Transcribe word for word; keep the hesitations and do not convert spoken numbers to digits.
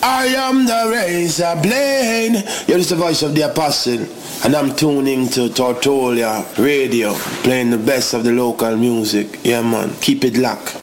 I am the razor blade. You're just the voice of the apostle. And I'm tuning to Tortolia Radio, playing the best of the local music. Yeah, man. Keep it locked.